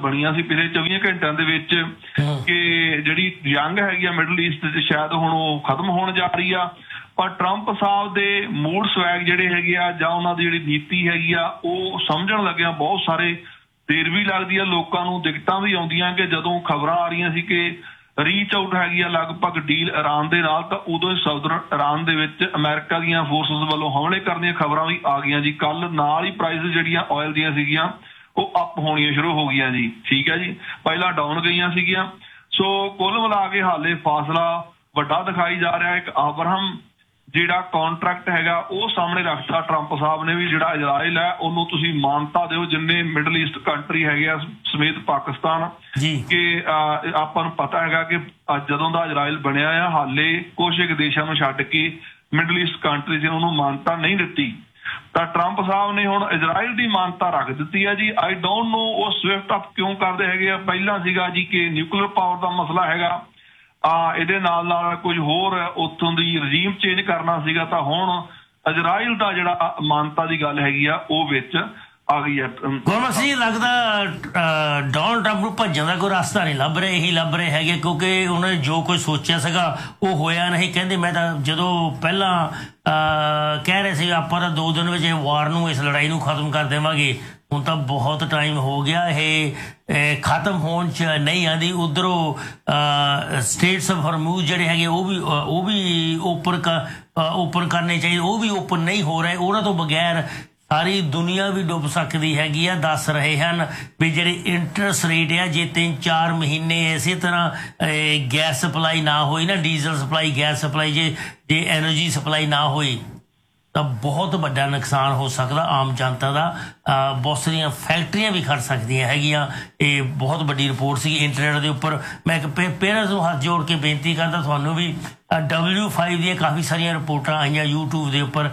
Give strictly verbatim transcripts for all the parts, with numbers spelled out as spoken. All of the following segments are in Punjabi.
ਬਣੀਆਂ ਸੀ ਪਿਛਲੇ ਚੌਵੀ ਘੰਟਿਆਂ ਦੇ ਵਿੱਚ ਕਿ ਜਿਹੜੀ ਜੰਗ ਹੈਗੀ ਆ ਮਿਡਲ ਈਸਟ 'ਚ ਸ਼ਾਇਦ ਹੁਣ ਉਹ ਖਤਮ ਹੋਣ ਜਾ ਰਹੀ ਆ। ਪਰ ਟਰੰਪ ਸਾਹਿਬ ਦੇ ਮੂਡ ਸਵੈਗ ਜਿਹੜੇ ਹੈਗੇ ਆ ਜਾਂ ਉਹਨਾਂ ਦੀ ਜਿਹੜੀ ਨੀਤੀ ਹੈਗੀ ਆ ਉਹ ਸਮਝਣ ਲੱਗਿਆ ਬਹੁਤ ਸਾਰੇ ਦੇਰ ਵੀ ਲੱਗਦੀ ਆ, ਲੋਕਾਂ ਨੂੰ ਦਿੱਕਤਾਂ ਵੀ ਆਉਂਦੀਆਂ ਕਿ ਜਦੋਂ ਖਬਰਾਂ ਆ ਰਹੀਆਂ ਸੀ ਕਿ ਰੀਚ ਆਊਟ ਹੈਗੀ ਆ ਲਗਭਗ ਡੀਲ ਇਰਾਨ ਦੇ ਨਾਲ, ਤਾਂ ਉਦੋਂ ਹੀ ਸਾਊਦਰਨ ਇਰਾਨ ਦੇ ਵਿੱਚ ਅਮਰੀਕਾ ਦੀਆਂ ਫੋਰਸਿਸ ਵੱਲੋਂ ਹਮਲੇ ਕਰਨ ਦੀਆਂ ਖਬਰਾਂ ਵੀ ਆ ਗਈਆਂ ਜੀ। ਕੱਲ ਨਾਲ ਹੀ ਪ੍ਰਾਈਸਿਸ ਜਿਹੜੀਆਂ ਆਇਲ ਦੀਆਂ ਸੀਗੀਆਂ ਉਹ ਅਪ ਹੋਣੀਆਂ ਸ਼ੁਰੂ ਹੋ ਗਈਆਂ ਜੀ। ਠੀਕ ਹੈ ਜੀ, ਪਹਿਲਾਂ ਡਾਊਨ ਗਈਆਂ ਸੀਗੀਆਂ। ਸੋ ਕੁੱਲ ਮਿਲਾ ਕੇ ਹਾਲੇ ਫਾਸਲਾ ਵੱਡਾ ਦਿਖਾਈ ਜਾ ਰਿਹਾ। ਇੱਕ ਆਬਰਹਮ ਜਿਹੜਾ ਕੌਂਟਰੈਕਟ ਹੈਗਾ ਉਹ ਸਾਹਮਣੇ ਰੱਖਤਾ ਟਰੰਪ ਸਾਹਿਬ ਨੇ ਵੀ, ਜਿਹੜਾ ਇਜ਼ਰਾਈਲ ਹੈ ਉਹਨੂੰ ਤੁਸੀਂ ਮਾਨਤਾ ਦਿਓ ਜਿੰਨੇ ਮਿਡਲ ਈਸਟ ਕੰਟਰੀ ਹੈਗੇ ਆ ਸਮੇਤ ਪਾਕਿਸਤਾਨ, ਕਿ ਆਪਾਂ ਨੂੰ ਪਤਾ ਹੈਗਾ ਕਿ ਜਦੋਂ ਦਾ ਇਜ਼ਰਾਈਲ ਬਣਿਆ ਆ ਹਾਲੇ ਕੁਛ ਇੱਕ ਦੇਸ਼ਾਂ ਨੂੰ ਛੱਡ ਕੇ ਮਿਡਲ ਈਸਟ ਕੰਟਰੀ ਨੇ ਉਹਨੂੰ ਮਾਨਤਾ ਨਹੀਂ ਦਿੱਤੀ। ਤਾਂ ਟਰੰਪ ਸਾਹਿਬ ਨੇ ਹੁਣ ਇਜ਼ਰਾਈਲ ਦੀ ਮਾਨਤਾ ਰੱਖ ਦਿੱਤੀ ਹੈ ਜੀ। ਆਈ ਡੋਂਟ ਨੋ ਉਹ ਸਵਿਫਟ ਅਪ ਕਿਉਂ ਕਰਦੇ ਹੈਗੇ ਆ। ਪਹਿਲਾਂ ਸੀਗਾ ਜੀ ਕਿ ਨਿਊਕਲੀਅਰ ਪਾਵਰ ਦਾ ਮਸਲਾ ਹੈਗਾ, ਆ ਇਹਦੇ ਨਾਲ ਨਾਲ ਕੁਝ ਹੋਰ ਉੱਥੋਂ ਦੀ ਰਜੀਮ ਚੇਂਜ ਕਰਨਾ ਸੀਗਾ, ਤਾਂ ਹੁਣ ਇਜ਼ਰਾਈਲ ਦਾ ਜਿਹੜਾ ਮਾਨਤਾ ਦੀ ਗੱਲ ਹੈਗੀ ਆ ਉਹ ਵਿੱਚ ਆ ਗਈ ਹੈ। ਗੁਰਮੁਖ ਸਿੰਘ ਲੱਗਦਾ ਡੋਨਲਡ ਟਰੰਪ ਨੂੰ ਭੱਜਣ ਦਾ ਕੋਈ ਰਸਤਾ ਨਹੀਂ ਲੱਭ ਰਿਹਾ, ਇਹੀ ਲੱਭ ਰਹੇ ਹੈਗੇ ਕਿਉਂਕਿ ਉਹਨੇ ਜੋ ਕੁਝ ਸੋਚਿਆ ਸੀਗਾ ਉਹ ਹੋਇਆ ਨਹੀਂ। ਕਹਿੰਦੇ ਮੈਂ ਤਾਂ ਜਦੋਂ ਪਹਿਲਾਂ ਕਹਿ ਰਹੇ ਸੀ ਆਪਾਂ ਤਾਂ ਦੋ ਦਿਨ ਵਿੱਚ ਇਹ ਵਾਰ ਨੂੰ ਇਸ ਲੜਾਈ ਨੂੰ ਖਤਮ ਕਰ ਦੇਵਾਂਗੇ, ਹੁਣ ਤਾਂ ਬਹੁਤ ਟਾਈਮ ਹੋ ਗਿਆ ਇਹ ਖਤਮ ਹੋਣ 'ਚ ਨਹੀਂ ਆਉਂਦੀ। ਉੱਧਰੋਂ ਸਟੇਟਸ ਆਫ ਹਰਮੂਜ਼ ਜਿਹੜੇ ਹੈਗੇ ਉਹ ਵੀ ਉਹ ਵੀ ਓਪਨ ਓਪਨ ਕਰਨੇ ਚਾਹੀਦੇ, ਉਹ ਵੀ ਓਪਨ ਨਹੀਂ ਹੋ ਰਹੇ। ਉਹਨਾਂ ਤੋਂ ਬਗੈਰ ਸਾਰੀ ਦੁਨੀਆ ਵੀ ਡੁੱਬ ਸਕਦੀ ਹੈਗੀ ਆ। ਦੱਸ ਰਹੇ ਹਨ ਵੀ ਜਿਹੜੇ ਇੰਟਰਸਟ ਰੇਟ ਆ ਜੇ ਤਿੰਨ ਚਾਰ ਮਹੀਨੇ ਇਸੇ ਤਰ੍ਹਾਂ ਗੈਸ ਸਪਲਾਈ ਨਾ ਹੋਈ ਨਾ, ਡੀਜ਼ਲ ਸਪਲਾਈ ਗੈਸ ਸਪਲਾਈ ਜੇ ਜੇ ਐਨਰਜੀ ਸਪਲਾਈ ਨਾ ਹੋਈ ਤਾਂ ਬਹੁਤ ਵੱਡਾ ਨੁਕਸਾਨ ਹੋ ਸਕਦਾ ਆਮ ਜਨਤਾ ਦਾ। ਬਹੁਤ ਸਾਰੀਆਂ ਫੈਕਟਰੀਆਂ ਵੀ ਖੜ ਸਕਦੀਆਂ ਹੈਗੀਆਂ। ਇਹ ਬਹੁਤ ਵੱਡੀ ਰਿਪੋਰਟ ਸੀ ਇੰਟਰਨੈਟ ਦੇ ਉੱਪਰ। ਮੈਂ ਇੱਕ ਪੇਰੈਂਟਸ ਨੂੰ ਹੱਥ ਜੋੜ ਕੇ ਬੇਨਤੀ ਕਰਦਾ ਤੁਹਾਨੂੰ ਵੀ ਡਬਲਿਊ ਫਾਈਵ ਦੀਆਂ ਕਾਫੀ ਸਾਰੀਆਂ ਰਿਪੋਰਟਾਂ ਆਈਆਂ ਯੂਟਿਊਬ ਦੇ ਉੱਪਰ,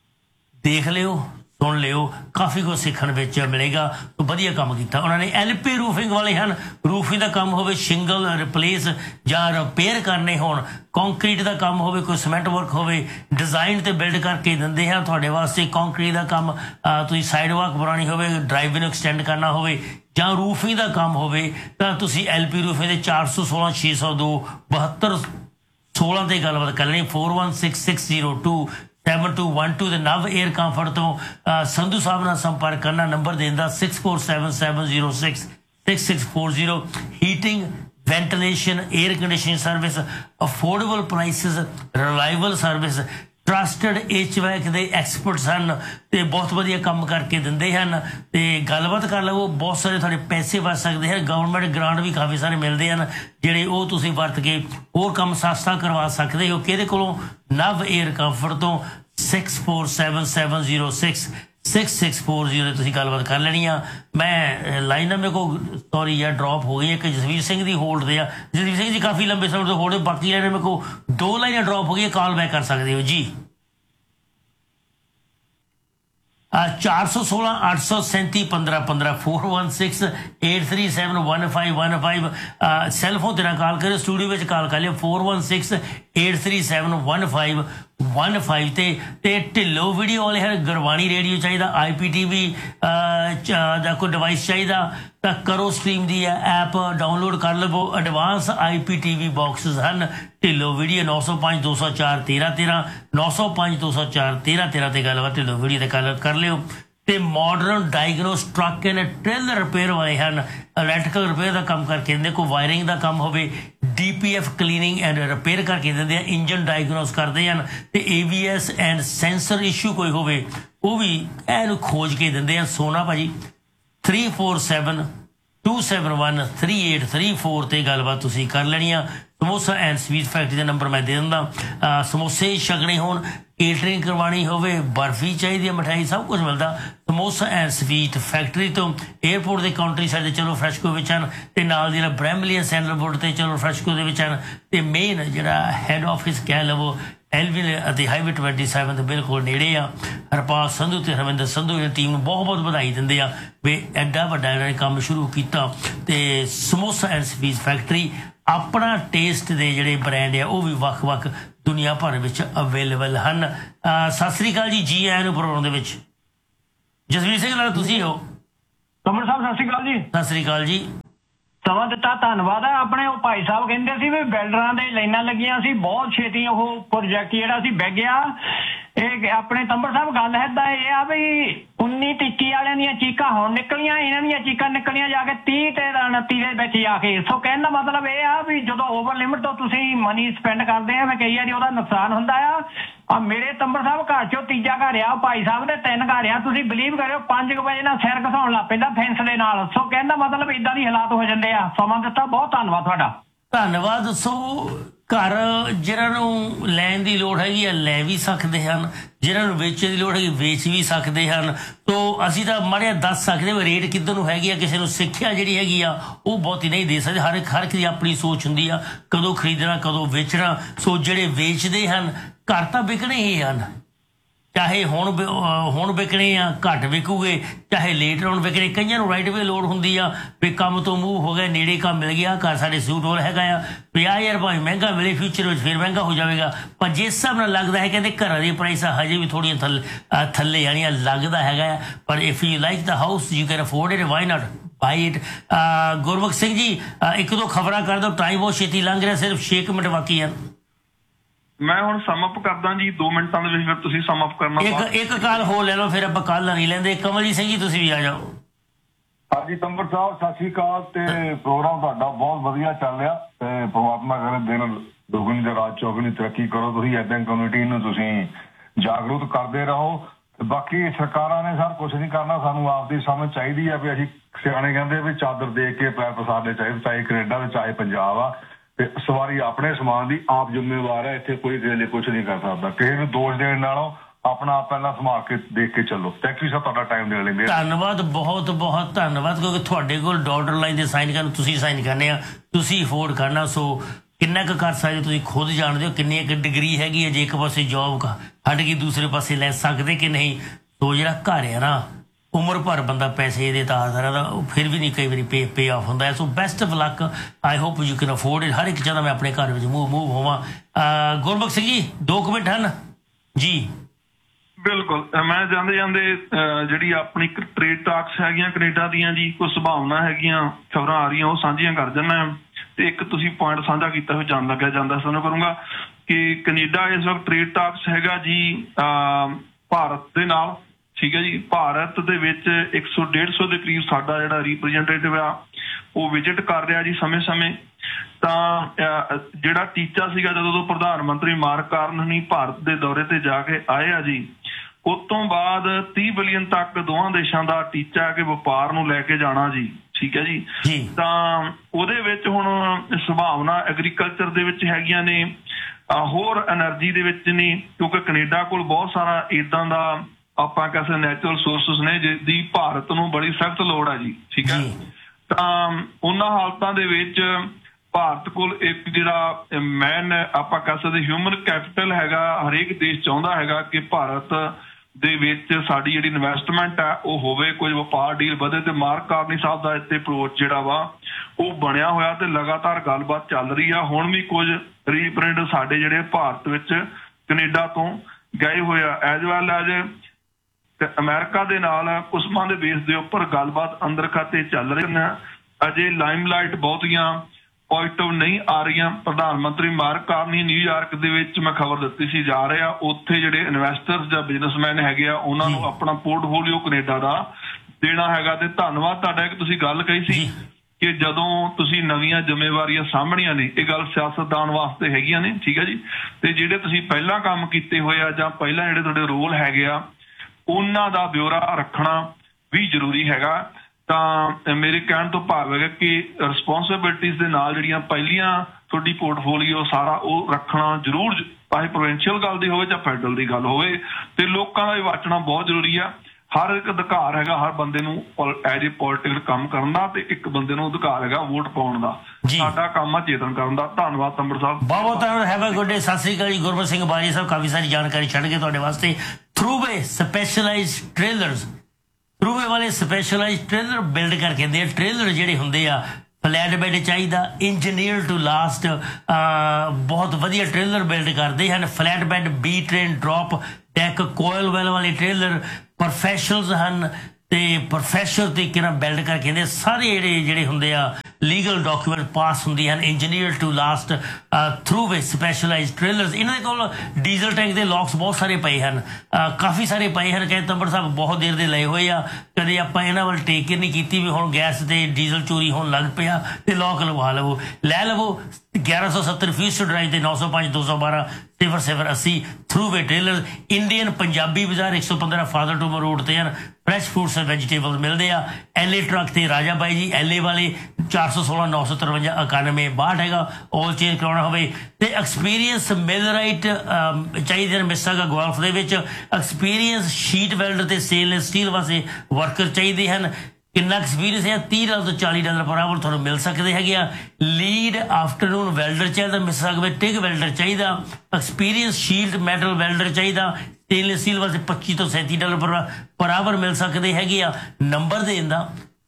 ਦੇਖ ਲਿਓ ਸੁਣ ਲਿਓ, ਕਾਫੀ ਕੁਝ ਸਿੱਖਣ ਵਿੱਚ ਮਿਲੇਗਾ। ਵਧੀਆ ਕੰਮ ਕੀਤਾ ਉਹਨਾਂ ਨੇ। ਐਲ ਪੀ ਰੂਫਿੰਗ ਵਾਲੇ ਹਨ, ਰੂਫਿੰਗ ਦਾ ਕੰਮ ਹੋਵੇ, ਸ਼ਿੰਗਲ ਰਿਪਲੇਸ ਜਾਂ ਰਿਪੇਅਰ ਕਰਨੇ ਹੋਣ, ਕੰਕਰੀਟ ਦਾ ਕੰਮ ਹੋਵੇ, ਕੋਈ ਸੀਮੈਂਟ ਵਰਕ ਹੋਵੇ, ਡਿਜ਼ਾਈਨ ਤੇ ਬਿਲਡ ਕਰਕੇ ਦਿੰਦੇ ਹਨ ਤੁਹਾਡੇ ਵਾਸਤੇ। ਕੰਕਰੀਟ ਦਾ ਕੰਮ ਤੁਸੀਂ ਸਾਈਡ ਵਾਕ ਬਣਾਉਣੀ ਹੋਵੇ, ਡਰਾਈਵ ਨੂੰ ਐਕਸਟੈਂਡ ਕਰਨਾ ਹੋਵੇ ਜਾਂ ਰੂਫਿੰਗ ਦਾ ਕੰਮ ਹੋਵੇ ਤਾਂ ਤੁਸੀਂ ਐਲ ਪੀ ਰੂਫਿੰਗ ਦੇ ਚਾਰ ਸੌ ਸੋਲਾਂ ਛੇ ਸੌ ਦੋ ਬਹੱਤਰ ਸੋਲਾਂ ਤੇ ਗੱਲਬਾਤ ਕਰ ਲੈਣੀ। Four one six six zero two seven to one two ਦੇ ਨਵ ਏਅਰ ਕੰਫਰਟ ਤੋਂ ਸੰਧੂ ਸਾਹਿਬ ਨਾਲ ਸੰਪਰਕ ਕਰਨਾ। ਨੰਬਰ ਦੇਂਦਾ six four seven seven zero six six six four zero. Heating, ventilation, air conditioning service, affordable prices, reliable service, trusted H vac ਦੇ ਐਕਸਪਰਟਸ ਹਨ ਤੇ ਬਹੁਤ ਵਧੀਆ ਕੰਮ ਕਰਕੇ ਦਿੰਦੇ ਹਨ। ਤੇ ਗੱਲਬਾਤ ਕਰ ਲਵੋ, ਬਹੁਤ ਸਾਰੇ ਤੁਹਾਡੇ ਪੈਸੇ ਬਚ ਸਕਦੇ ਹਨ। ਗਵਰਨਮੈਂਟ ਗ੍ਰਾਂਟ ਵੀ ਕਾਫੀ ਸਾਰੇ ਮਿਲਦੇ ਹਨ ਜਿਹੜੇ ਉਹ ਤੁਸੀਂ ਵਰਤ ਕੇ ਹੋਰ ਕੰਮ ਸਸਤਾ ਕਰਵਾ ਸਕਦੇ ਹੋ। ਕਿਹਦੇ ਕੋਲੋਂ? ਨਵ ਏਅਰ ਕੰਫਰਟ ਤੋਂ six four seven seven zero six six six four zero ਤੁਸੀਂ ਗੱਲਬਾਤ ਕਰ ਲੈਣੀ ਆ। ਮੈਂ ਲਾਈਨਾਂ ਮੇਰੇ ਕੋਲ ਸੌਰੀ ਯਾਰ ਡਰੋਪ ਹੋ ਗਈ ਹੈ ਕਿ ਜਸਵੀਰ ਸਿੰਘ ਦੀ ਹੋਲਡ ਤੇ ਆ। ਜਸਵੀਰ ਸਿੰਘ ਜੀ ਕਾਫੀ ਲੰਬੇ ਸਮੇਂ ਤੋਂ ਹੋਲਡ, ਬਾਕੀ ਲਾਈਨਾਂ ਮੇਰੇ ਕੋਲ ਦੋ ਲਾਈਨਾਂ ਡਰੋਪ ਹੋ ਗਈਆਂ, ਕਾਲ ਬੈਕ ਕਰ ਸਕਦੇ ਹੋ ਜੀ। ਚਾਰ ਸੌ ਸੋਲਾਂ ਅੱਠ ਸੌ ਸੈਂਤੀ ਪੰਦਰਾਂ ਪੰਦਰਾਂ four one six eight three seven one five one five cellphone ਤੇ ਨਾਲ ਕਾਲ ਕਰਿਓ, ਸਟੂਡੀਓ ਵਿੱਚ ਕਾਲ ਕਰ ਲਿਓ four one six eight three seven one five one five ਤੇ ਤੇ ਢਿੱਲੋਂ ਵੀਡੀਓ ਵਾਲੇ ਹਨ। ਗੁਰਬਾਣੀ ਰੇਡੀਓ ਚਾਹੀਦਾ, ਆਈ ਪੀ ਟੀ ਵੀ ਦਾ ਕੋਈ ਡਿਵਾਈਸ ਚਾਹੀਦਾ ਤਾਂ ਕਰੋ ਸਟ੍ਰੀਮ ਦੀ ਐਪ ਡਾਊਨਲੋਡ ਕਰ ਲਵੋ। ਐਡਵਾਂਸ ਆਈ ਪੀ ਟੀ ਵੀ ਬਾਕਸਿਸ ਹਨ। ਢਿੱਲੋਂ ਵੀਡੀਓ ਨੌ ਸੌ ਪੰਜ ਦੋ ਸੌ ਚਾਰ ਤੇਰਾਂ ਤੇਰਾਂ ਨੌ ਸੌ ਪੰਜ ਦੋ ਸੌ ਚਾਰ ਤੇਰਾਂ ਤੇਰਾਂ ਤੇ ਗੱਲਬਾਤ ਢਿੱਲੋਂ ਵੀਡੀਓ ਤੇ ਗੱਲ ਕਰ ਲਿਓ। ਤੇ modern diagnose truck and trailer repair ਵਾਲੇ ਹਨ। ਇਲੈਕਟ੍ਰੀਕਲ ਰਿਪੇਅਰ ਦਾ ਕੰਮ ਕਰਕੇ ਦਿੰਦੇ, ਕੋਈ ਵਾਇਰਿੰਗ ਦਾ ਕੰਮ ਹੋਵੇ, D P F cleaning and repair ਕਰਕੇ ਦਿੰਦੇ ਆ, ਇੰਜਨ ਡਾਇਗਨੋਸ ਕਰਦੇ ਹਨ ਤੇ A B S and sensor issue ਕੋਈ ਹੋਵੇ ਉਹ ਵੀ ਇਹਨੂੰ ਖੋਜ ਕੇ ਦਿੰਦੇ ਆ। ਸੋਨਾ ਭਾਜੀ three four seven to seven one three eight three four ਤੇ ਗੱਲਬਾਤ ਤੁਸੀਂ ਕਰ ਲੈਣੀ ਆ। Samosa and sweet factory the number ਮੈਂ ਦੇ ਦਿੰਦਾ। ਸਮੋਸੇ ਛਕਣੇ ਹੋਣ, ਕੇਟਰਿੰਗ ਕਰਵਾਉਣੀ ਹੋਵੇ, ਬਰਫੀ ਚਾਹੀਦੀ ਹੈ, ਮਿਠਾਈ, ਸਭ ਕੁਝ ਮਿਲਦਾ ਸਮੋਸਾ ਐਂਡ ਸਵੀਟ ਫੈਕਟਰੀ ਤੋਂ। ਏਅਰਪੋਰਟ ਦੇ ਕਾਊਂਟਰੀ ਸਾਈਡ 'ਤੇ ਚਲੋ ਫਰੈਸ਼ਕੋ ਵਿੱਚ ਹਨ ਤੇ ਨਾਲ ਜਿਹੜਾ ਬ੍ਰੈਮਲੀਅਨ ਸੈਂਟਰਲ ਬੋਰਡ 'ਤੇ ਚਲੋ ਫਰੈਸ਼ਕੋ ਦੇ ਵਿੱਚ ਹਨ ਤੇ ਮੇਨ ਜਿਹੜਾ ਹੈਡ ਆਫਿਸ ਕਹਿ ਲਵੋ ਐਲਵੀ ਅਤੇ ਹਾਈਵੇ ਟਵੈਂਟੀ ਸੈਵਨ ਦੇ ਬਿਲਕੁਲ ਨੇੜੇ ਆ। ਹਰਪਾਲ ਸੰਧੂ ਤੇ ਹਰਵਿੰਦਰ ਸੰਧੂ ਦੀ ਟੀਮ ਨੂੰ ਬਹੁਤ ਬਹੁਤ ਵਧਾਈ ਦਿੰਦੇ ਆ ਵੀ ਐਡਾ ਵੱਡਾ ਇਹਨਾਂ ਨੇ ਕੰਮ ਸ਼ੁਰੂ ਕੀਤਾ। ਤੇ ਸਮੋਸਾ ਐਂਡ ਸਵੀਟ ਫੈਕਟਰੀ ਆਪਣਾ ਟੇਸਟ ਦੇ ਜਿਹੜੇ ਬ੍ਰਾਂਡ ਆ ਉਹ ਵੀ ਵੱਖ ਵੱਖ ਦੁਨੀਆ ਭਰ ਵਿੱਚ ਅਵੇਲੇਬਲ ਹਨ। ਸਤਿ ਸ੍ਰੀ ਅਕਾਲ ਜੀ, ਜੀ ਆਇਆਂ ਨੂੰ ਪ੍ਰੋਗਰਾਮ ਦੇ ਵਿੱਚ। ਜਸਵੀਰ ਸਿੰਘ ਨਾਲ ਤੁਸੀਂ ਹੋ? ਕਮਲ ਸਾਹਿਬ ਸਤਿ ਸ੍ਰੀ ਅਕਾਲ ਜੀ। ਸਤਿ ਸ੍ਰੀ ਅਕਾਲ ਜੀ। ਸਮਾਂ ਦਿੱਤਾ, ਧੰਨਵਾਦ ਆ। ਆਪਣੇ ਉਹ ਭਾਈ ਸਾਹਿਬ ਕਹਿੰਦੇ ਸੀ ਵੀ ਬਿਲਡਰਾਂ ਦੇ ਲਾਈਨਾਂ ਲੱਗੀਆਂ ਸੀ, ਬਹੁਤ ਛੇਤੀ ਉਹ ਪ੍ਰੋਜੈਕਟ ਜਿਹੜਾ ਸੀ ਵਿਕ ਗਿਆ। ਇਹ ਆਪਣੇ ਤੰਬਰ ਸਾਹਿਬ ਗੱਲ ਏਦਾਂ ਇਹ ਆ ਵੀ ਉੱਨੀ ਤੇ ਇੱਕੀ ਵਾਲਿਆਂ ਦੀਆਂ ਚੀਕਾਂ ਹੁਣ ਨਿਕਲੀਆਂ, ਇਹਨਾਂ ਦੀਆਂ ਚੀਕਾਂ ਨਿਕਲੀਆਂ ਜਾ ਕੇ ਤੀਹ ਤੇ ਉਨੱਤੀ ਦੇ ਵਿੱਚ ਜਾ ਕੇ। ਸੋ ਕਹਿਣ ਦਾ ਮਤਲਬ ਇਹ ਆ ਵੀ ਜਦੋਂ ਓਵਰ ਲਿਮਿਟ ਤੋਂ ਤੁਸੀਂ ਮਨੀ ਸਪੈਂਡ ਕਰਦੇ ਆ ਫਿਰ ਕਈ ਵਾਰੀ ਉਹਦਾ ਨੁਕਸਾਨ ਹੁੰਦਾ ਆ। ਆ ਮੇਰੇ ਤੰਬਰ ਸਾਹਿਬ ਘਰ ਚੋਂ ਤੀਜਾ ਘਰ ਆ, ਭਾਈ ਸਾਹਿਬ ਦੇ ਤਿੰਨ ਘਰ ਆ। ਤੁਸੀਂ ਬਿਲੀਵ ਕਰਿਓ ਪੰਜ ਕੁ ਵਜੇ ਨਾਲ ਸਿਰ ਘਸਾਉਣ ਲੱਗ ਪੈਂਦਾ ਫੈਂਸ ਦੇ ਨਾਲ। ਸੋ ਕਹਿਣ ਦਾ ਮਤਲਬ ਇਦਾਂ ਦੀ ਹਾਲਾਤ ਹੋ ਜਾਂਦੇ ਆ। ਸਮਾਂ ਦਿੱਤਾ, ਬਹੁਤ ਧੰਨਵਾਦ ਤੁਹਾਡਾ। ਧੰਨਵਾਦ। ਸੋ ਘਰ ਜਿਹਨਾਂ ਨੂੰ ਲੈਣ ਦੀ ਲੋੜ ਹੈਗੀ ਆ ਲੈ ਵੀ ਸਕਦੇ ਹਨ, ਜਿਹਨਾਂ ਨੂੰ ਵੇਚਣ ਦੀ ਲੋੜ ਹੈਗੀ ਵੇਚ ਵੀ ਸਕਦੇ ਹਨ। ਤੋ ਅਸੀਂ ਤਾਂ ਮਾੜਿਆ ਦੱਸ ਸਕਦੇ ਵੀ ਰੇਟ ਕਿੱਧਰ ਨੂੰ ਹੈਗੀ ਆ। ਕਿਸੇ ਨੂੰ ਸਿੱਖਿਆ ਜਿਹੜੀ ਹੈਗੀ ਆ ਉਹ ਬਹੁਤੀ ਨਹੀਂ ਦੇ ਸਕਦੇ। ਹਰ ਇੱਕ ਹਰ ਇੱਕ ਦੀ ਆਪਣੀ ਸੋਚ ਹੁੰਦੀ ਆ ਕਦੋਂ ਖਰੀਦਣਾ ਕਦੋਂ ਵੇਚਣਾ। ਸੋ ਜਿਹੜੇ ਵੇਚਦੇ ਹਨ ਘਰ ਤਾਂ ਵਿਕਣੇ ਹੀ ਹਨ, ਚਾਹੇ ਹੁਣ ਹੁਣ ਵਿਕਣੇ ਆ ਘੱਟ ਵਿਕੂਗੇ, ਚਾਹੇ ਲੇਟ ਹੁਣ ਵਿਕਣੇ। ਕਈਆਂ ਨੂੰ ਰਾਈਟ ਵੇ ਲੋੜ ਹੁੰਦੀ ਆ ਵੀ ਕੰਮ ਤੋਂ ਮੂਵ ਹੋ ਗਿਆ, ਨੇੜੇ ਕੰਮ ਮਿਲ ਗਿਆ, ਘਰ ਸਾਡੇ ਸੂਟ ਹੋਰ ਹੈਗਾ ਆ, ਪੰਜਾਹ ਹਜ਼ਾਰ ਭਾਵੇਂ ਮਹਿੰਗਾ ਮਿਲੇ ਫਿਊਚਰ ਵਿੱਚ ਫਿਰ ਮਹਿੰਗਾ ਹੋ ਜਾਵੇਗਾ। ਪਰ ਜਿਸ ਹਿਸਾਬ ਨਾਲ ਲੱਗਦਾ ਹੈ ਕਹਿੰਦੇ ਘਰਾਂ ਦੀ ਪ੍ਰਾਈਸਾਂ ਹਜੇ ਵੀ ਥੋੜ੍ਹੀਆਂ ਥੱਲੇ ਥੱਲੇ ਆਣੀਆਂ ਲੱਗਦਾ ਹੈਗਾ ਆ। ਪਰ if you like the house you can afford it, why not by it. Gurmukh Singh ji ਇੱਕ ਦੋ ਖਬਰਾਂ ਕਰ ਦਿਓ, ਟਾਈਮ ਬਹੁਤ ਛੇਤੀ ਲੰਘ ਰਿਹਾ, ਸਿਰਫ ਛੇ ਕੁ ਮਿੰਟ ਬਾਕੀ ਹਨ। ਮੈਂ ਹੁਣ ਸਮ ਅਪ ਕਰਦਾ ਜੀ, ਦੋ ਮਿੰਟਾਂ ਦੇ ਵਿੱਚ ਫਿਰ ਤੁਸੀਂ ਸਮ ਅਪ ਕਰਨਾ। ਇੱਕ ਇੱਕ ਕਾਲ ਹੋ ਲੈ ਲਓ, ਫਿਰ ਆਪਾਂ ਕੱਲ ਨਹੀਂ ਲੈਂਦੇ। ਕਮਲਜੀਤ ਸਿੰਘ ਜੀ ਤੁਸੀਂ ਵੀ ਆ ਜਾਓ। ਹਾਂਜੀ ਤੰਬਰ ਸਾਹਿਬ ਸਤਿ ਸ਼੍ਰੀ ਅਕਾਲ। ਤੇ ਪ੍ਰੋਗਰਾਮ ਤੁਹਾਡਾ ਬਹੁਤ ਵਧੀਆ ਚੱਲ ਰਿਹਾ ਤੇ ਪ੍ਰਮਾਤਮਾ ਕਰੇ ਦਿਨ ਦੁਗਣੀ ਤੇ ਰਾਤ ਚੌਗਣੀ ਤਰੱਕੀ ਕਰੋ। ਤੁਸੀਂ ਏਦਾਂ ਕਮਿਊਨਿਟੀ ਨੂੰ ਤੁਸੀਂ ਜਾਗਰੂਕ ਕਰਦੇ ਰਹੋ। ਤੇ ਬਾਕੀ ਸਰਕਾਰਾਂ ਨੇ ਸਰ ਕੁਛ ਨਹੀਂ ਕਰਨਾ, ਸਾਨੂੰ ਆਪਦੀ ਸਮਝ ਚਾਹੀਦੀ ਆ ਵੀ ਅਸੀਂ ਸਿਆਣੇ ਕਹਿੰਦੇ ਵੀ ਚਾਦਰ ਦੇਖ ਕੇ ਪੈਰ ਪਸਾਰਨੇ ਚਾਹੀਦੇ, ਚਾਹੇ ਕੈਨੇਡਾ ਤੇ ਚਾਹੇ ਪੰਜਾਬ ਆ। ਤੇ ਸਵਾਰੀ ਆਪਣੇ ਸਮਾਨ ਦੀ ਆਪ ਜ਼ਿੰਮੇਵਾਰ ਹੈ, ਇੱਥੇ ਕੋਈ ਕਿਸੇ ਲਈ ਕੁਛ ਨਹੀਂ ਕਰ ਸਕਦਾ। ਕਿਸੇ ਨੂੰ ਦੋਸ਼ ਦੇਣ ਨਾਲੋਂ ਆਪਣਾ ਆਪ ਪਹਿਲਾਂ ਸੰਭਾਲ ਕੇ ਦੇਖ ਕੇ ਚੱਲੋ। ਥੈਂਕ ਯੂ ਸਰ, ਤੁਹਾਡਾ ਟਾਈਮ ਦੇਣ ਲਈ ਧੰਨਵਾਦ, ਬਹੁਤ ਬਹੁਤ ਧੰਨਵਾਦ। ਕਿਉਂਕਿ ਤੁਹਾਡੇ ਕੋਲ ਡਾਟਰ ਲਾਈਨ ਦੇ ਸਾਈਨ ਕਰਨ, ਤੁਸੀਂ ਸਾਈਨ ਕਰਨੇ ਆ, ਤੁਸੀਂ ਅਫੋਰਡ ਕਰਨਾ। ਸੋ ਕਿੰਨਾ ਕੁ ਕਰ ਸਕਦੇ ਤੁਸੀਂ ਖੁਦ ਜਾਣਦੇ ਹੋ, ਕਿੰਨੀ ਇੱਕ ਡਿਗਰੀ ਹੈਗੀ ਹੈ, ਜੇ ਇੱਕ ਪਾਸੇ ਜੋਬ ਹਟ ਗਈ ਦੂਸਰੇ ਪਾਸੇ ਲੈ ਸਕਦੇ ਕਿ ਨਹੀਂ। ਸੋ ਜਿਹੜਾ ਘਰ ਆ ਨਾ ਉਮਰ ਭਰ ਬੰਦਾ ਪੈਸੇ ਇਹਦੇ ਤਾਂ ਆਸਰਾ ਦਾ ਫਿਰ ਵੀ ਨਹੀਂ ਕਈ ਵਾਰੀ ਪੇ ਪੇ ਆਫ ਹੁੰਦਾ ਹੈ। So best of luck, I hope you can afford it. ਹਰ ਇੱਕ ਚਾਹੁੰਦਾ ਮੈਂ ਆਪਣੇ ਘਰ ਵਿੱਚ ਮੂਵ ਮੂਵ ਹੋਵਾਂ। ਗੁਰਬਖਸ਼ ਸਿੰਘ ਜੀ ਦੋ ਕੁ ਮਿੰਟ ਹਨ ਜੀ। ਬਿਲਕੁਲ, ਮੈਂ ਜਾਂਦੇ ਜਾਂਦੇ ਜਿਹੜੀ ਆਪਣੀ ਟ੍ਰੇਡ ਟਾਕਸ ਹੈਗੀਆਂ ਕੈਨੇਡਾ ਦੀਆਂ ਜੀ, ਕੋਈ ਸੰਭਾਵਨਾ ਹੈਗੀਆਂ ਖਬਰਾਂ ਆ ਰਹੀਆਂ ਉਹ ਸਾਂਝੀਆਂ ਕਰ ਦਿੰਦਾ। ਤੇ ਇੱਕ ਤੁਸੀਂ ਪੁਆਇੰਟ ਸਾਂਝਾ ਕੀਤਾ ਹੋਇਆ ਜਾਣ ਲੱਗਿਆ ਜਾਂਦਾ ਸਾਨੂੰ ਕਰੂੰਗਾ ਕਿ ਕੈਨੇਡਾ ਇਸ ਵਕਤ ਟ੍ਰੇਡ ਟਾਕਸ ਹੈਗਾ ਜੀ ਭਾਰਤ ਦੇ ਨਾਲ, ਠੀਕ ਹੈ ਜੀ। ਭਾਰਤ ਦੇ ਵਿੱਚ ਇੱਕ ਸੌ ਡੇਢ ਸੌ ਦੇ ਕਰੀਬ ਸਾਡਾ ਜਿਹੜਾ ਰਿਪਰੈਜ਼ੈਂਟੇਟਿਵ ਆ ਉਹ ਵਿਜ਼ਿਟ ਕਰ ਰਿਹਾ ਜੀ ਸਮੇਂ ਸਮੇਂ। ਤਾਂ ਜਿਹੜਾ ਟੀਚਾ ਸੀਗਾ ਜਦੋਂ ਤੋਂ ਪ੍ਰਧਾਨ ਮੰਤਰੀ ਮਾਰਕ ਕਾਰਨੀ ਭਾਰਤ ਦੇ ਦੌਰੇ ਤੇ ਜਾ ਕੇ ਆਏ ਆ ਜੀ, ਉਸ ਤੋਂ ਬਾਅਦ ਤੀਹ ਬਿਲੀਅਨ ਤੱਕ ਦੋਵਾਂ ਦੇਸ਼ਾਂ ਦਾ ਟੀਚਾ ਕਿ ਵਪਾਰ ਨੂੰ ਲੈ ਕੇ ਜਾਣਾ ਜੀ, ਠੀਕ ਹੈ ਜੀ। ਤਾਂ ਉਹਦੇ ਵਿੱਚ ਹੁਣ ਸੰਭਾਵਨਾ ਐਗਰੀਕਲਚਰ ਦੇ ਵਿੱਚ ਹੈਗੀਆਂ ਨੇ, ਹੋਰ ਐਨਰਜੀ ਦੇ ਵਿੱਚ ਨੇ, ਕਿਉਂਕਿ ਕੈਨੇਡਾ ਕੋਲ ਬਹੁਤ ਸਾਰਾ ਏਦਾਂ ਦਾ ਆਪਾਂ ਕਹਿ ਸਕਦੇ ਨੈਚੁਰਲ ਸੋਰਸਿਸ ਨੇ ਜਿਹਦੀ ਭਾਰਤ ਨੂੰ ਬੜੀ ਸਖਤ ਲੋੜ ਹੈ ਜੀ, ਠੀਕ ਹੈ। ਤਾਂ ਉਹਨਾਂ ਹਾਲਤਾਂ ਦੇ ਵਿੱਚ ਭਾਰਤ ਕੋਲ ਇੱਕ ਜਿਹੜਾ ਮੈਨ ਆਪਾਂ ਕਹਿ ਸਕਦੇ ਹਿਊਮਨ ਕੈਪੀਟਲ ਹੈਗਾ, ਹਰੇਕ ਦੇਸ਼ ਚਾਹੁੰਦਾ ਹੈਗਾ ਕਿ ਭਾਰਤ ਦੇ ਵਿੱਚ ਸਾਡੀ ਜਿਹੜੀ ਇਨਵੈਸਟਮੈਂਟ ਹੈ ਉਹ ਹੋਵੇ, ਕੁਝ ਵਪਾਰ ਡੀਲ ਵਧੇ। ਤੇ ਮਾਰਕ ਕਾਰਨੀ ਸਾਹਿਬ ਦਾ ਇੱਥੇ ਅਪਰੋਚ ਜਿਹੜਾ ਵਾ ਉਹ ਬਣਿਆ ਹੋਇਆ ਤੇ ਲਗਾਤਾਰ ਗੱਲਬਾਤ ਚੱਲ ਰਹੀ ਆ। ਹੁਣ ਵੀ ਕੁਝ ਰੀਪ੍ਰਿੰਟ ਸਾਡੇ ਜਿਹੜੇ ਭਾਰਤ ਵਿੱਚ ਕੈਨੇਡਾ ਤੋਂ ਗਏ ਹੋਏ ਆ, ਐਜ ਵੈਲ ਐਜ ਅਮਰੀਕਾ ਦੇ ਨਾਲ ਕੁਸਮਾਂ ਦੇ ਬੇਸ ਦੇ ਉੱਪਰ ਗੱਲਬਾਤ ਅੰਦਰ ਖਾਤੇ ਚੱਲ ਰਹੀ ਨੇ। ਅਜੇ ਲਾਈਮਲਾਈਟ ਬਹੁਤੀਆਂ ਪੋਜ਼ਿਟਿਵ ਨਹੀਂ ਆ ਰਹੀਆਂ। ਪ੍ਰਧਾਨ ਮੰਤਰੀ ਮਾਰਕ ਕਾਰਨੀ ਨਿਊਯਾਰਕ ਦੇ ਵਿੱਚ ਮੈਂ ਖਬਰ ਦਿੱਤੀ ਸੀ ਜਾ ਰਹੇ ਆ, ਉੱਥੇ ਜਿਹੜੇ ਇਨਵੈਸਟਰਸ ਜਾਂ ਬਿਜ਼ਨਸਮੈਨ ਹੈਗੇ ਆ ਉਹਨਾਂ ਨੂੰ ਆਪਣਾ ਪੋਰਟਫੋਲੀਓ ਕੈਨੇਡਾ ਦਾ ਦੇਣਾ ਹੈਗਾ। ਤੇ ਧੰਨਵਾਦ ਤੁਹਾਡਾ ਕਿ ਤੁਸੀਂ ਗੱਲ ਕਹੀ ਸੀ ਕਿ ਜਦੋਂ ਤੁਸੀਂ ਨਵੀਆਂ ਜ਼ਿੰਮੇਵਾਰੀਆਂ ਸਾਂਭਣੀਆਂ ਨੇ, ਇਹ ਗੱਲ ਸਿਆਸਤਦਾਨ ਵਾਸਤੇ ਹੈਗੀਆਂ ਨੇ, ਠੀਕ ਹੈ ਜੀ। ਤੇ ਜਿਹੜੇ ਤੁਸੀਂ ਪਹਿਲਾਂ ਕੰਮ ਕੀਤੇ ਹੋਏ ਆ ਜਾਂ ਪਹਿਲਾਂ ਜਿਹੜੇ ਤੁਹਾਡੇ ਰੋਲ ਹੈਗੇ ਆ ਉਹਨਾਂ ਦਾ ਬਿਊਰਾ ਰੱਖਣਾ ਵੀ ਜ਼ਰੂਰੀ ਹੈਗਾ। ਤਾਂ ਮੇਰੇ ਕਹਿਣ ਤੋਂ ਭਾਵ ਹੈਗਾ ਕਿ ਰਿਸਪੌਂਸਿਬਿਲਿਟੀਜ਼ ਦੇ ਨਾਲ ਜਿਹੜੀਆਂ ਪਹਿਲੀਆਂ ਤੁਹਾਡੀ ਪੋਰਟਫੋਲੀਓ ਸਾਰਾ ਉਹ ਰੱਖਣਾ ਜ਼ਰੂਰ, ਚਾਹੇ ਪ੍ਰੋਵਿੰਸ਼ੀਅਲ ਗੱਲ ਦੀ ਹੋਵੇ ਜਾਂ ਫੈਡਰਲ ਦੀ ਗੱਲ ਹੋਵੇ। ਤੇ ਲੋਕਾਂ ਦਾ ਵੀ ਵਾਚਣਾ ਬਹੁਤ ਜ਼ਰੂਰੀ ਆ। ਹਰ ਇੱਕ ਅਧਿਕਾਰ ਹੈਗਾ ਹਰ ਬੰਦੇ ਨੂੰ ਐਜ ਏ ਪੋਲੀਟੀਕਲ ਕੰਮ ਕਰਨ ਦਾ, ਤੇ ਇੱਕ ਬੰਦੇ ਨੂੰ ਅਧਿਕਾਰ ਹੈਗਾ ਵੋਟ ਪਾਉਣ ਦਾ। ਸਾਡਾ ਕੰਮ ਆ ਚੇਤਨ ਕਰਨ ਦਾ। ਧੰਨਵਾਦ ਤੰਬਰ ਸਾਹਿਬ, ਬਹੁਤ ਬਹੁਤ ਧੰਨਵਾਦ। Have a good day. Sat Sri ਅਕਾਲ ਜੀ। ਗੁਰਬਖਸ਼ ਸਿੰਘ ਬਾਜੀ ਸਾਹਿਬ ਕਾਫੀ ਸਾਰੀ ਜਾਣਕਾਰੀ ਛੱਡ ਕੇ ਤੁਹਾਡੇ ਵਾਸਤੇ ਥਰੂਵੇ ਸਪੈਸ਼ਲਾਈਜ਼ਡ ਟ੍ਰੇਲਰਸ, ਥਰੂਵੇ ਵਾਲੇ ਸਪੈਸ਼ਲਾਈਜ਼ਡ ਟ੍ਰੇਲਰ ਬਿਲਡ ਕਰਕੇ ਦੇ ਟ੍ਰੇਲਰ ਜਿਹੜੇ ਹੁੰਦੇ ਆ ਫਲੈਟ ਬੈਡ ਚਾਹੀਦਾ, ਇੰਜੀਨੀਅਰ ਟੂ ਲਾਸਟ, ਬਹੁਤ ਵਧੀਆ ਟ੍ਰੇਲਰ ਬਿਲਡ ਕਰਦੇ ਹਨ। Flat bed, B train, drop deck, ਕੋਇਲ ਵੈਲ ਵਾਲੇ ਟ੍ਰੇਲਰ ਪ੍ਰੋਫੈਸ਼ਨਲਸ ਹਨ ਤੇ ਪ੍ਰੋਫੈਸ਼ਨਲ ਤਰੀਕੇ ਨਾਲ ਬਿਲਡ ਕਰਕੇ ਦੇ ਸਾਰੇ ਜਿਹੜੇ ਜਿਹੜੇ ਹੁੰਦੇ ਆ ਲੀਗਲ ਡਾਕੂਮੈਂਟ ਪਾਸ ਹੁੰਦੇ ਹਨ engineer to last through which specialised trailers. ਇਹਨਾਂ ਦੇ ਕੋਲ ਡੀਜ਼ਲ ਟੈਂਕ ਦੇ ਲੌਕਸ ਬਹੁਤ ਸਾਰੇ ਪਏ ਹਨ, ਕਾਫੀ ਸਾਰੇ ਪਏ ਹਨ। ਕਹਿੰਦੇ ਤੰਬੜ ਸਾਹਿਬ ਬਹੁਤ ਦੇਰ ਦੇ ਲਏ ਹੋਏ ਆ, ਕਦੇ ਆਪਾਂ ਇਹਨਾਂ ਵੱਲ ਟੇਕ ਕੇ ਨਹੀਂ ਕੀਤੀ ਵੀ ਹੁਣ ਗੈਸ ਤੇ ਡੀਜ਼ਲ ਚੋਰੀ ਹੋਣ ਲੱਗ ਪਿਆ ਤੇ ਲੌਕ ਲਵਾ ਲਵੋ, ਲੈ ਲਵੋ। ਗਿਆਰਾਂ ਸੌ ਸੱਤਰ ਫੀਸ ਟੂ ਡਰਾਈਵ ਤੇ ਨੌ ਸੌ ਪੰਜ ਦੋ ਸੌ ਬਾਰਾਂ ਸਿਫਰ ਸਿਫਰ ਅੱਸੀ ਥਰੂ ਵੇ ਟ੍ਰੇਲਰ। ਇੰਡੀਅਨ ਪੰਜਾਬੀ ਬਾਜ਼ਾਰ ਇੱਕ ਸੌ ਪੰਦਰਾਂ ਫਾਦਰ ਟੂਮਰ ਰੋਡ ਤੇ ਹਨ। ਫਰੈਸ਼ ਫਰੂਟਸ ਐਂਡ ਵੈਜੀਟੇਬਲ ਮਿਲਦੇ ਆ। ਐਲ ਏ ਟਰੱਕ ਤੇ ਰਾਜਾ ਬਾਈ ਜੀ ਐਲ ਏ ਵਾਲੇ ਚਾਰ ਸੌ ਸੋਲਾਂ ਨੌ ਸੌ ਤਰਵੰਜਾ ਇਕਾਨਵੇਂ ਬਾਹਠ ਹੈਗਾ। ਆਇਲ ਚੇਂਜ ਕਰਾਉਣਾ ਹੋਵੇ ਤੇ ਐਕਸਪੀਰੀਅੰਸ ਮਿਲਰਾਈਟ ਚਾਹੀਦੇ ਨੇ ਮਿਸਾਗਾ ਗੋਲਫ ਦੇ ਵਿੱਚ। ਐਕਸਪੀਰੀਅੰਸ ਸ਼ੀਟ ਵੈਲਡਰ ਤੇ ਸਟੇਨਲੈਸ ਸਟੀਲ ਵਾਸਤੇ ਵਰਕਰ ਚਾਹੀਦੇ ਹਨ। ਕਿੰਨਾ ਐਕਸਪੀਰੀਅੰਸ ਹੈ? ਤੀਹ ਡਾਲਰ ਤੋਂ ਚਾਲੀ ਡਾਲਰ ਪਰ ਆਵਰ ਤੁਹਾਨੂੰ ਮਿਲ ਸਕਦੇ ਹੈਗੇ ਆ। ਲੀਡ ਆਫਟਰਨੂਨ ਵੈਲਡਰ ਚਾਹੀਦਾ ਮਿਸਾਗਾ ਵਿੱਚ, ਟਿਗ ਵੈਲਡਰ ਚਾਹੀਦਾ, ਐਕਸਪੀਰੀਅੰਸ ਸ਼ੀਲਡ ਮੈਟਲ ਵੈਲਡਰ ਚਾਹੀਦਾ। ਸਟੇਨਲੈਸ ਸਟੀਲ ਵਾਸਤੇ ਪੱਚੀ ਤੋਂ ਸੈਂਤੀ ਡਾਲਰ ਪਰ ਪਰ ਆਵਰ ਮਿਲ ਸਕਦੇ ਹੈਗੇ ਆ। ਨੰਬਰ ਦੇ ਦਿੰਦਾ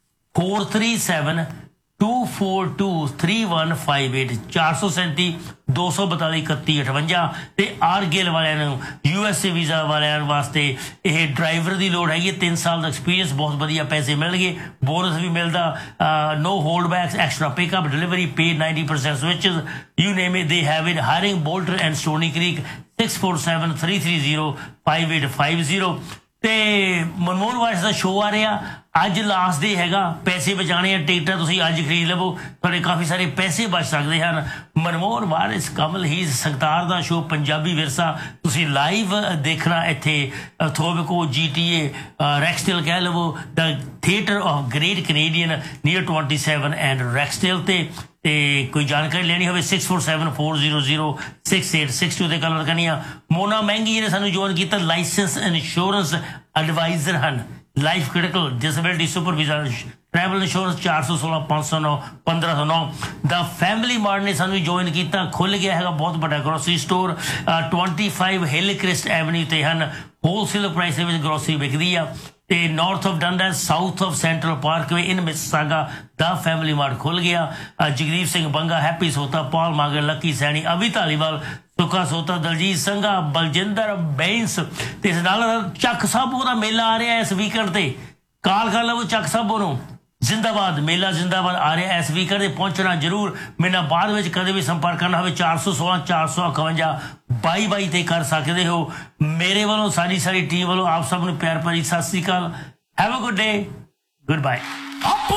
four three seven two four two three one five eight ਚਾਰ ਸੌ ਸੈਂਤੀ ਦੋ ਸੌ ਬਤਾਲੀ ਇਕੱਤੀ ਅਠਵੰਜਾ। ਤੇ ਆਰ ਗਿੱਲ ਵਾਲਿਆਂ ਨੂੰ ਯੂ ਐਸ ਏ ਵੀਜ਼ਾ ਵਾਲਿਆਂ ਵਾਸਤੇ ਇਹ ਡਰਾਈਵਰ ਦੀ ਲੋੜ ਹੈਗੀ। ਤਿੰਨ ਸਾਲ ਦਾ ਐਕਸਪੀਰੀਅੰਸ, ਬਹੁਤ ਵਧੀਆ ਪੈਸੇ ਮਿਲਣਗੇ, ਬੋਨਸ ਵੀ ਮਿਲਦਾ, ਨੋ hold ਬੈਕਸ, extra pickup, delivery, pay ninety percent switches, you name it they have it. Hiring ਬੋਲਟਰ and ਸਟੋਨੀ creek six four seven three three zero five eight five zero. ਤੇ ਮਨਮੋਹਨ ਵਾਇਸ ਦਾ ਸ਼ੋਅ ਆ ਰਿਹਾ ਅੱਜ, ਲਾਸਟ ਡੇ ਹੈਗਾ। ਪੈਸੇ ਬਚਾਉਣੇ ਆ, ਟਿਕਟਾਂ ਤੁਸੀਂ ਅੱਜ ਖਰੀਦ ਲਵੋ, ਤੁਹਾਡੇ ਕਾਫੀ ਸਾਰੇ ਪੈਸੇ ਬਚ ਸਕਦੇ ਹਨ। ਮਨਮੋਹਨ ਵਾਰਿਸ ਕਮਲ ਹੀ ਸੰਗਤਾਰ ਦਾ ਸ਼ੋਅ ਪੰਜਾਬੀ ਵਿਰਸਾ ਤੁਸੀਂ ਲਾਈਵ ਦੇਖਣਾ ਇੱਥੇ ਥੋਬਕੋ ਜੀ ਟੀ ਏ ਰੈਕਸਟੇਲ ਕਹਿ ਲਵੋ, ਦ theatre of great Canadian near twenty seven and ਰੈਕਸਟੇਲ ਤੇ। ਤੇ ਕੋਈ ਜਾਣਕਾਰੀ ਲੈਣੀ ਹੋਵੇ six four seven four zero zero six eight six to ਤੇ ਗੱਲ ਕਰਨੀ ਆ। ਮੋਨਾ ਮਹਿੰਗੀ ਨੇ ਸਾਨੂੰ ਜੁਆਇਨ ਕੀਤਾ, ਲਾਇਸੈਂਸ ਇੰਸ਼ੋਰੈਂਸ ਐਡਵਾਈਜ਼ਰ ਹਨ। Life critical disability supervisor, travel insurance ਚਾਰ ਸੌ ਸੋਲਾਂ ਪੰਜ ਸੌ ਨੌ ਪੰਦਰਾਂ ਸੌ ਨੌ। ਦਾ ਫੈਮਿਲੀ ਮਾਰਟ ਨੇ ਸਾਨੂੰ ਜੁਆਇਨ ਕੀਤਾ, ਖੁੱਲ ਗਿਆ ਹੈਗਾ ਬਹੁਤ ਵੱਡਾ ਗਰੋਸਰੀ ਸਟੋਰ ਟਵੈਂਟੀ ਫਾਈਵ ਹਿੱਲ ਕ੍ਰਿਸਟ ਐਵਨਿਊ ਤੇ ਹਨ। ਹੋਲਸੇਲ ਪ੍ਰਾਈਸ ਦੇ ਵਿੱਚ ਗਰੋਸਰੀ ਵਿਕਦੀ ਆ। ਤੇ north of ਡੰਡਸ, south of central Parkway in Mississauga the family mart ਖੁੱਲ ਗਿਆ। ਜਗਦੀਪ ਸਿੰਘ ਬੰਗਾ, ਹੈਪੀ ਸੋਤਾ, ਪਾਲ ਮਾਗਰ, ਲੱਕੀ ਸੈਣੀ, ਅਭੀ ਧਾਲੀਵਾਲ, ਸੁੱਖਾ ਸੋਤਾ, ਦਲਜੀਤ ਸੰਘਾ, ਬਲਜਿੰਦਰ ਬੈਂਸ ਤੇ ਇਸ ਨਾਲ ਚੱਕ ਸਾਬੋ ਦਾ ਮੇਲਾ ਆ ਰਿਹਾ ਇਸ ਵੀਕਐਂਡ ਤੇ। ਕਾਲ ਕਰ ਲਵੋ ਚੱਕ ਸਾਬੋ ਨੂੰ। ਜ਼ਿੰਦਾਬਾਦ ਮੇਲਾ ਜ਼ਿੰਦਾਬਾਦ ਆ ਰਿਹਾ ਇਸ ਵੀਕਐਂਡ ਤੇ, ਪਹੁੰਚਣਾ ਜ਼ਰੂਰ। ਮੇਰੇ ਨਾਲ ਬਾਅਦ ਵਿੱਚ ਕਦੇ ਵੀ ਸੰਪਰਕ ਕਰਨਾ ਹੋਵੇ ਚਾਰ ਸੌ ਸੋਲਾਂ ਚਾਰ ਸੌ ਇਕਵੰਜਾ ਬਾਈ ਬਾਈ ਤੇ ਕਰ ਸਕਦੇ ਹੋ। ਮੇਰੇ ਵੱਲੋਂ ਸਾਰੀ ਸਾਰੀ ਟੀਮ ਵੱਲੋਂ ਆਪ ਸਭ ਨੂੰ ਪਿਆਰ ਭਰੀ ਸਤਿ ਸ੍ਰੀ ਅਕਾਲ। Have a good day, good bye.